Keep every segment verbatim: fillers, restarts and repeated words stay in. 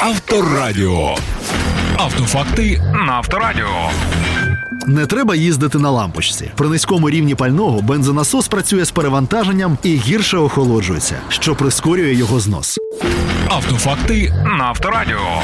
Авторадіо. Автофакти на Авторадіо. Не треба їздити на лампочці. При низькому рівні пального бензонасос працює з перевантаженням і гірше охолоджується, що прискорює його знос. Автофакти на Авторадіо.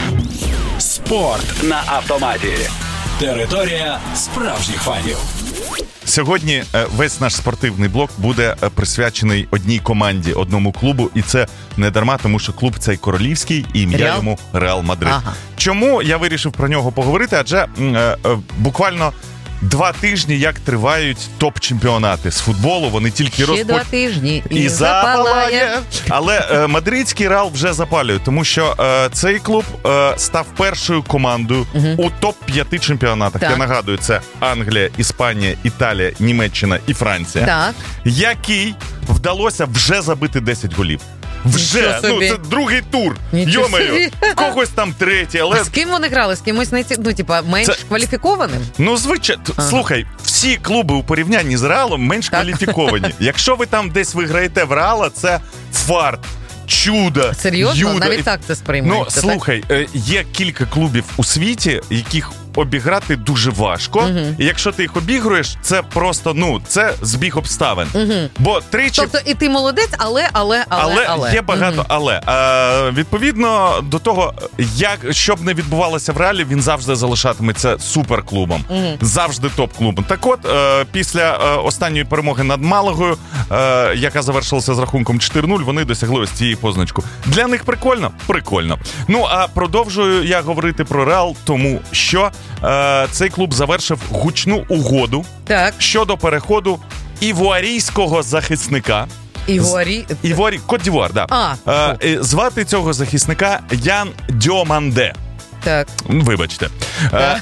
Спорт на автоматі. Територія справжніх фанів. Сьогодні весь наш спортивний блок буде присвячений одній команді, одному клубу. І це не дарма, тому що клуб цей королівський, і ім'я Реал? йому Реал Мадрид. Ага. Чому я вирішив про нього поговорити? Адже е, е, буквально два тижні, як тривають топ-чемпіонати з футболу, вони тільки Ще розпочали. два тижні і, І запалає. запалає. Але е, мадридський Реал вже запалює, тому що е, цей клуб е, став першою командою угу. у топ п'яти чемпіонатах. Так. Я нагадую, це Англія, Іспанія, Італія, Німеччина і Франція. Так. Який вдалося вже забити десять голів. Вже, ну це другий тур. Йо-моє, когось там третій, але... А з ким вони грали? З кимось, найці... ну, типа, менш це... кваліфікованим? Ну, звичайно. Ага. Слухай, всі клуби у порівнянні з Реалом менш так. кваліфіковані. Якщо ви там десь виграєте в Реала, це фарт, чудо, серйозно? юдо. Навіть так це сприймається? Ну, слухай, так? Є кілька клубів у світі, яких обіграти дуже важко. Угу. І якщо ти їх обігруєш, це просто, ну, це збіг обставин. Угу. Бо тричі... Тобто і ти молодець, але, але, але, але. Але, є багато угу. але. А, відповідно до того, як, що б не відбувалося в Реалі, він завжди залишатиметься суперклубом. Угу. Завжди топ-клубом. Так от, е, після е, останньої перемоги над Малагою, е, яка завершилася з рахунком чотири нуль, вони досягли ось цієї позначку. Для них прикольно? Прикольно. Ну, а продовжую я говорити про Реал, тому що Е, цей клуб завершив гучну угоду так. щодо переходу івуарійського захисника. Івуарі... Івуарі... Кот-д'Івуар, да. А, е, звати цього захисника Ян Діоманде. Так. Вибачте. Е,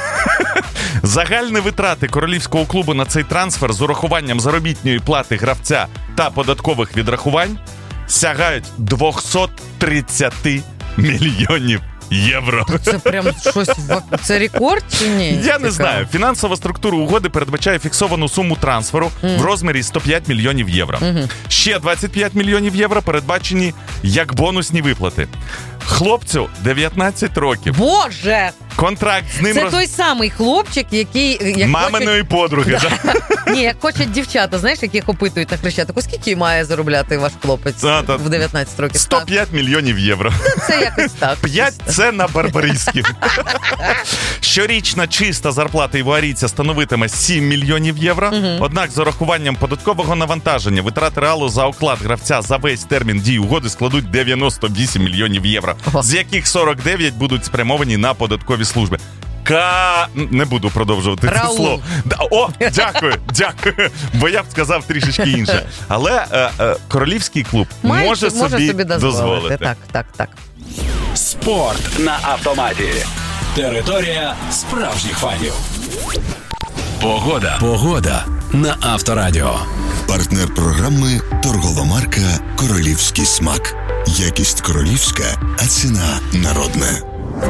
загальні витрати королівського клубу на цей трансфер з урахуванням заробітної плати гравця та податкових відрахувань сягають двісті тридцять мільйонів євро. Це прям щось, це рекорд чи ні? Я Цікаво. не знаю. Фінансова структура угоди передбачає фіксовану суму трансферу mm. в розмірі сто п'ять мільйонів євро. Mm-hmm. Ще двадцять п'ять мільйонів євро передбачені як бонусні виплати. Хлопцю дев'ятнадцять років. Боже! Контракт з ним... Це роз... той самий хлопчик, який... Як маминої хочуть... подруги. Да. Ні, як хочуть дівчата, знаєш, яких опитують на Хрещатику, скільки має заробляти ваш хлопець а, та... в дев'ятнадцять років? сто п'ять мільйонів євро. Це якось так. п'ять це на барбарійські. Щорічна чиста зарплата івуарійця становитиме сім мільйонів євро. Угу. Однак з урахуванням податкового навантаження витрати Реалу за оклад гравця за весь термін дії угоди складуть дев'яносто вісім мільйонів євро, Ого. з яких сорок дев'ять будуть спрямовані на податкові служби. Ка... Не буду продовжувати Раул. це слово. О, дякую, дякую. Бо я б сказав трішечки інше. Але е, е, королівський клуб Має, може, може собі, собі дозволити. дозволити. Так, так, так. Спорт на автоматі. Територія справжніх фанів. Погода. Погода на Авторадіо. Партнер програми торгова марка «Королівський смак». Якість королівська, а ціна народна.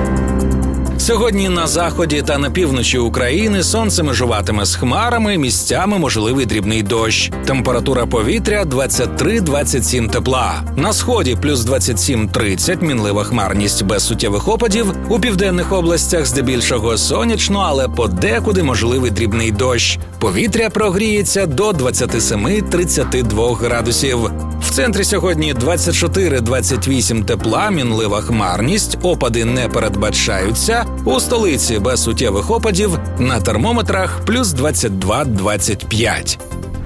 Сьогодні на заході та на півночі України сонце межуватиме з хмарами, місцями можливий дрібний дощ. Температура повітря двадцять три двадцять сім тепла. На сході плюс двадцять сім тридцять, мінлива хмарність без суттєвих опадів. У південних областях здебільшого сонячно, але подекуди можливий дрібний дощ. Повітря прогріється до двадцять сім тридцять два градусів. В центрі сьогодні двадцять чотири двадцять вісім тепла, мінлива хмарність, опади не передбачаються. У столиці без суттєвих опадів, на термометрах плюс двадцять два двадцять п'ять.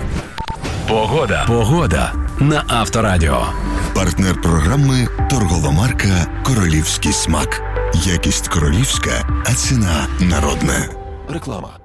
Погода. Погода на Авторадіо. Партнер програми торгова марка «Королівський смак». Якість королівська, а ціна народна. Реклама.